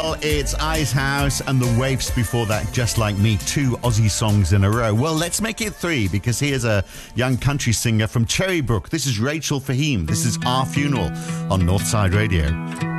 Well, it's Icehouse and The Waifs before that, Just Like Me, 2 Aussie songs in a row. Well, let's make it 3 because here's a young country singer from Cherrybrook. This is Rachel Fahim. This is Our Funeral on Northside Radio.